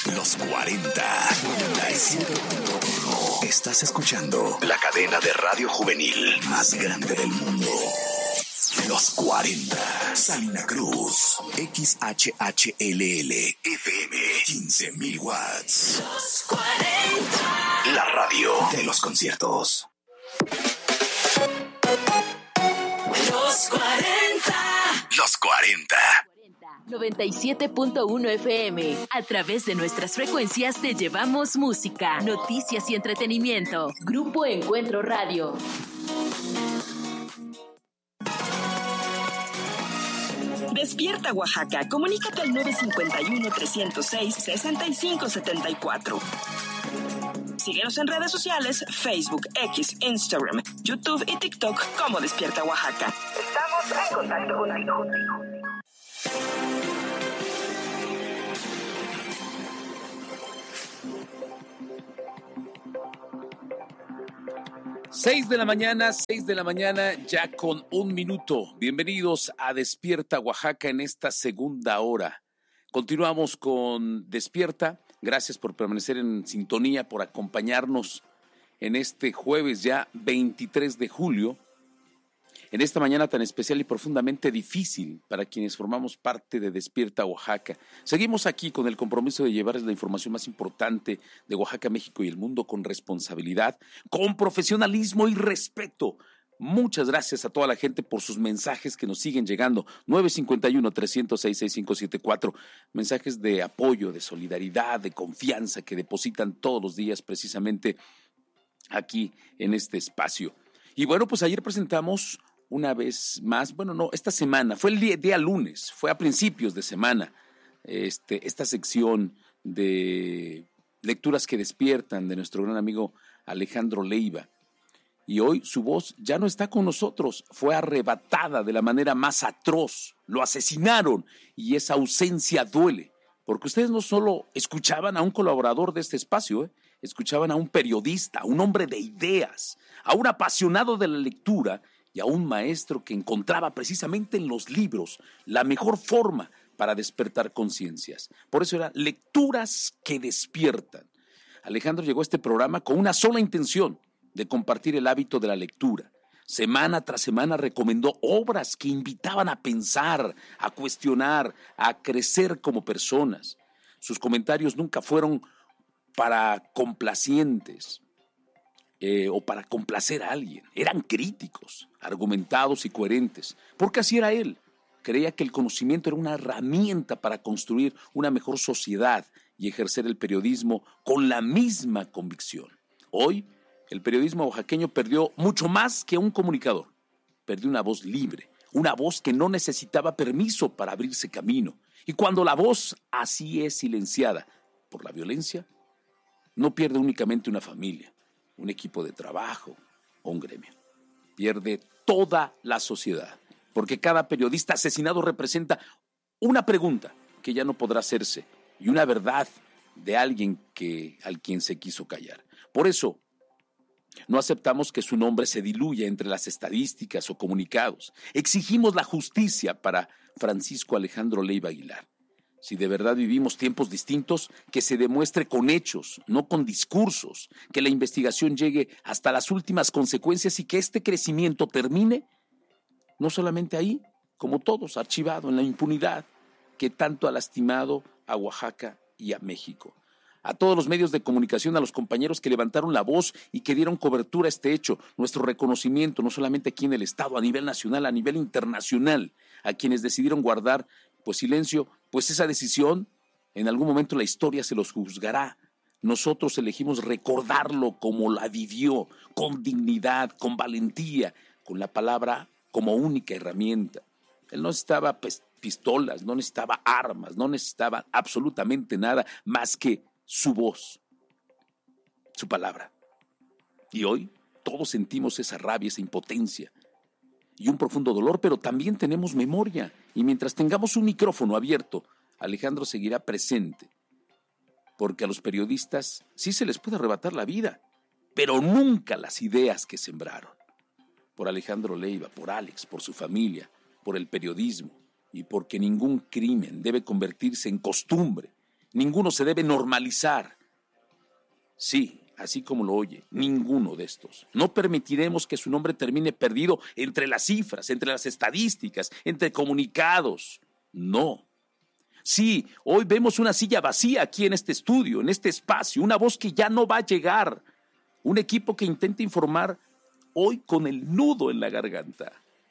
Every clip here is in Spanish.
Los 40. 97.1. Estás escuchando la cadena de radio juvenil más grande del mundo. Los 40. Salina Cruz. XHHLL. FM. 15,000 watts. Los 40. La radio de los conciertos. Los 40. Los 40. 97.1 FM. A través de nuestras frecuencias te llevamos música, noticias y entretenimiento. Grupo Encuentro Radio. Despierta Oaxaca. Comunícate al 951-306-6574. Síguenos en redes sociales, Facebook, X, Instagram, YouTube y TikTok como Despierta Oaxaca. Estamos en contacto contigo. 6 de la mañana, ya con 1 minuto. Bienvenidos a Despierta Oaxaca en esta segunda hora. Continuamos con Despierta. Gracias por permanecer en sintonía, por acompañarnos en este jueves ya 23 de julio. En esta mañana tan especial y profundamente difícil para quienes formamos parte de Despierta Oaxaca. Seguimos aquí con el compromiso de llevarles la información más importante de Oaxaca, México y el mundo con responsabilidad, con profesionalismo y respeto. Muchas gracias a toda la gente por sus mensajes que nos siguen llegando. 951-306-6574. Mensajes de apoyo, de solidaridad, de confianza que depositan todos los días precisamente aquí en este espacio. Y bueno, pues ayer presentamos una vez más, esta semana, fue el día lunes, fue a principios de semana, esta sección de lecturas que despiertan de nuestro gran amigo Alejandro Leiva. Y hoy su voz ya no está con nosotros, fue arrebatada de la manera más atroz, lo asesinaron y esa ausencia duele, porque ustedes no solo escuchaban a un colaborador de este espacio, escuchaban a un periodista, a un hombre de ideas, a un apasionado de la lectura y a un maestro que encontraba precisamente en los libros la mejor forma para despertar conciencias. Por eso eran lecturas que despiertan. Alejandro llegó a este programa con una sola intención, de compartir el hábito de la lectura. Semana tras semana recomendó obras que invitaban a pensar, a cuestionar, a crecer como personas. Sus comentarios nunca fueron para complacientes o para complacer a alguien. Eran críticos, argumentados y coherentes, porque así era él. Creía que el conocimiento era una herramienta para construir una mejor sociedad y ejercer el periodismo con la misma convicción. Hoy, el periodismo oaxaqueño perdió mucho más que un comunicador. Perdió una voz libre, una voz que no necesitaba permiso para abrirse camino. Y cuando la voz así es silenciada por la violencia, no pierde únicamente una familia, un equipo de trabajo o un gremio. Pierde toda la sociedad, porque cada periodista asesinado representa una pregunta que ya no podrá hacerse y una verdad de alguien al quien se quiso callar. Por eso, no aceptamos que su nombre se diluya entre las estadísticas o comunicados. Exigimos la justicia para Francisco Alejandro Leiva Aguilar. Si de verdad vivimos tiempos distintos, que se demuestre con hechos, no con discursos, que la investigación llegue hasta las últimas consecuencias y que este crecimiento termine, no solamente ahí, como todos, archivado en la impunidad que tanto ha lastimado a Oaxaca y a México. A todos los medios de comunicación, a los compañeros que levantaron la voz y que dieron cobertura a este hecho, nuestro reconocimiento, no solamente aquí en el Estado, a nivel nacional, a nivel internacional, a quienes decidieron guardar silencio, pues esa decisión, en algún momento la historia se los juzgará. Nosotros elegimos recordarlo como la vivió, con dignidad, con valentía, con la palabra como única herramienta. Él no necesitaba pistolas, no necesitaba armas, no necesitaba absolutamente nada más que su voz, su palabra. Y hoy todos sentimos esa rabia, esa impotencia y un profundo dolor, pero también tenemos memoria. Y mientras tengamos un micrófono abierto, Alejandro seguirá presente. Porque a los periodistas sí se les puede arrebatar la vida, pero nunca las ideas que sembraron. Por Alejandro Leiva, por Alex, por su familia, por el periodismo y porque ningún crimen debe convertirse en costumbre, ninguno se debe normalizar. Sí, así como lo oye, ninguno de estos. No permitiremos que su nombre termine perdido entre las cifras, entre las estadísticas, entre comunicados. No. Sí, hoy vemos una silla vacía aquí en este estudio, en este espacio, una voz que ya no va a llegar, un equipo que intenta informar hoy con el nudo en la garganta.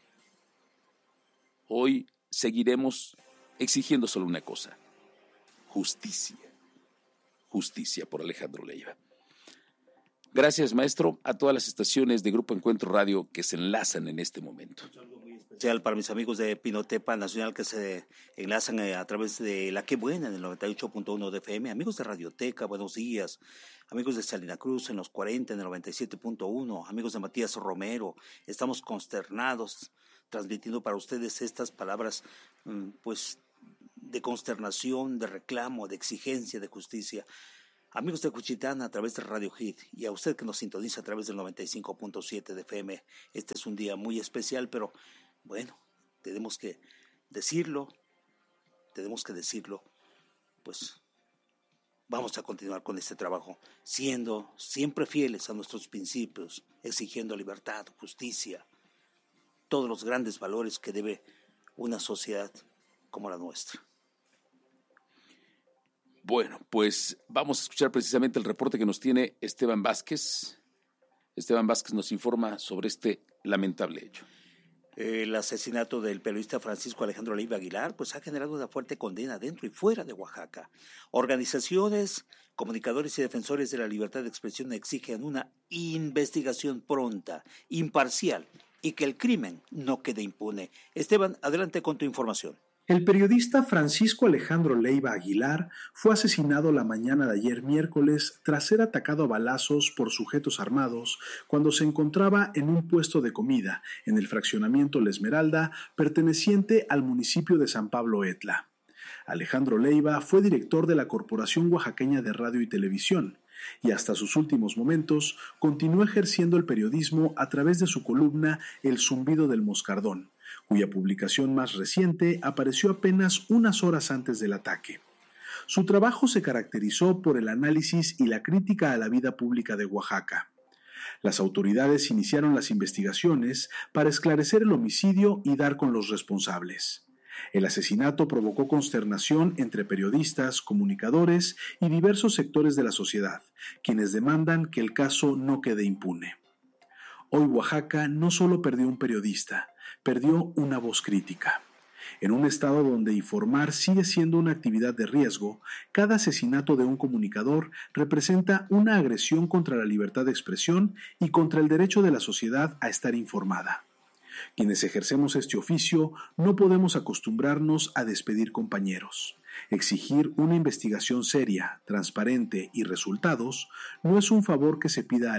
Hoy seguiremos exigiendo solo una cosa: justicia. Justicia por Alejandro Leiva. Gracias, maestro, a todas las estaciones de Grupo Encuentro Radio que se enlazan en este momento. Algo muy especial para mis amigos de Pinotepa Nacional que se enlazan a través de La Qué Buena en el 98.1 de FM, amigos de Radioteca, buenos días, amigos de Salina Cruz en los 40 en el 97.1, amigos de Matías Romero, estamos consternados transmitiendo para ustedes estas palabras pues de consternación, de reclamo, de exigencia, de justicia. Amigos de Cuchitán a través de Radio Hit y a usted que nos sintoniza a través del 95.7 de FM, este es un día muy especial, pero bueno, tenemos que decirlo, pues vamos a continuar con este trabajo, siendo siempre fieles a nuestros principios, exigiendo libertad, justicia, todos los grandes valores que debe una sociedad como la nuestra. Bueno, pues vamos a escuchar precisamente el reporte que nos tiene Esteban Vázquez. Esteban Vázquez nos informa sobre este lamentable hecho. El asesinato del periodista Francisco Alejandro Leiva Aguilar pues ha generado una fuerte condena dentro y fuera de Oaxaca. Organizaciones, comunicadores y defensores de la libertad de expresión exigen una investigación pronta, imparcial y que el crimen no quede impune. Esteban, adelante con tu información. El periodista Francisco Alejandro Leiva Aguilar fue asesinado la mañana de ayer miércoles tras ser atacado a balazos por sujetos armados cuando se encontraba en un puesto de comida en el fraccionamiento La Esmeralda perteneciente al municipio de San Pablo Etla. Alejandro Leiva fue director de la Corporación Oaxaqueña de Radio y Televisión y hasta sus últimos momentos continuó ejerciendo el periodismo a través de su columna El Zumbido del Moscardón, cuya publicación más reciente apareció apenas unas horas antes del ataque. Su trabajo se caracterizó por el análisis y la crítica a la vida pública de Oaxaca. Las autoridades iniciaron las investigaciones para esclarecer el homicidio y dar con los responsables. El asesinato provocó consternación entre periodistas, comunicadores y diversos sectores de la sociedad, quienes demandan que el caso no quede impune. Hoy Oaxaca no solo perdió un periodista, perdió una voz crítica. En un estado donde informar sigue siendo una actividad de riesgo, cada asesinato de un comunicador representa una agresión contra la libertad de expresión y contra el derecho de la sociedad a estar informada. Quienes ejercemos este oficio no podemos acostumbrarnos a despedir compañeros. Exigir una investigación seria, transparente y resultados no es un favor que se pida a